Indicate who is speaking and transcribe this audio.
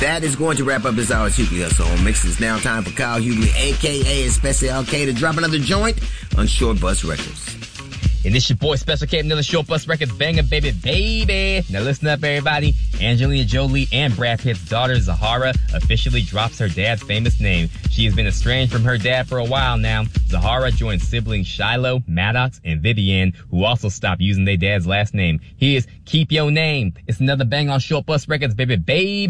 Speaker 1: That is going to wrap up this hour's Hughley Hustle on Mix. It's now time for Kyle Hughley, a.k.a. Special K, to drop another joint on Short Bus Records.
Speaker 2: And it's your boy Special K, another Short Bus Records banger, baby. Now listen up, everybody. Angelina Jolie and Brad Pitt's daughter, Zahara, officially drops her dad's famous name. She has been estranged from her dad for a while now. Zahara joined siblings Shiloh, Maddox, and Vivienne, who also stopped using their dad's last name. Here's Keep Your Name. It's another bang on Short Bus Records, baby.